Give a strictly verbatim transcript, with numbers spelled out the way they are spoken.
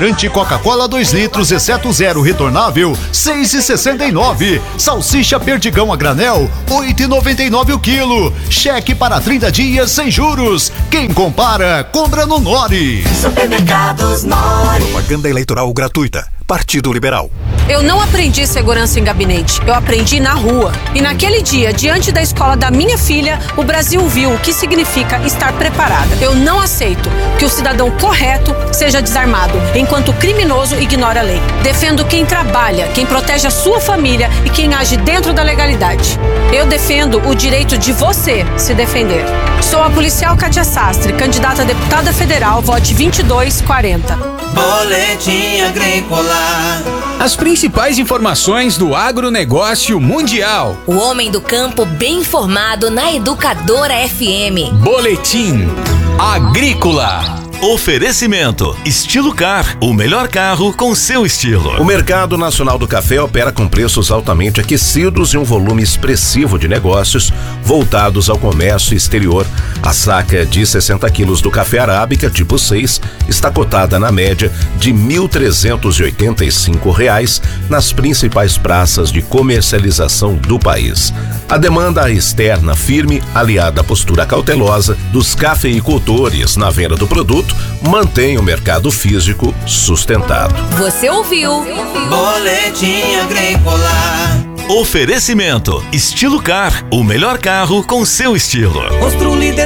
Refrigerante Coca-Cola dois litros, exceto zero retornável, seis e sessenta e nove. Salsicha Perdigão a granel, oito e noventa e nove o quilo. Cheque para trinta dias sem juros. Quem compara, compra no Nori. Supermercados Nori. Propaganda eleitoral gratuita. Partido Liberal. Eu não aprendi segurança em gabinete, eu aprendi na rua. E naquele dia, diante da escola da minha filha, o Brasil viu o que significa estar preparada. Eu não aceito que o cidadão correto seja desarmado, enquanto o criminoso ignora a lei. Defendo quem trabalha, quem protege a sua família e quem age dentro da legalidade. Eu defendo o direito de você se defender. Sou a policial Kátia Sastre, candidata a deputada federal, vote vinte e dois quarenta. Boletim Agrícola. As principais informações do agronegócio mundial. O homem do campo bem informado na Educadora F M. Boletim Agrícola. Oferecimento Estilo Car, o melhor carro com seu estilo. O Mercado Nacional do Café opera com preços altamente aquecidos e um volume expressivo de negócios voltados ao comércio exterior. A saca de sessenta quilos do café arábica tipo seis está cotada na média de mil trezentos e oitenta e cinco reais nas principais praças de comercialização do país. A demanda externa firme, aliada à postura cautelosa dos cafeicultores na venda do produto, mantém o mercado físico sustentado. Você ouviu? Boletim Agrícola. Oferecimento Estilo Car, o melhor carro com seu estilo. Constru líder